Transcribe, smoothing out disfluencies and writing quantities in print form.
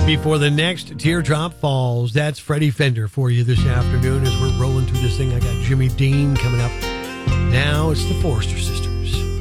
Before the next teardrop falls, that's Freddie Fender for you this afternoon as we're rolling through this thing. I got Jimmy Dean coming up. Now it's the Forrester Sisters.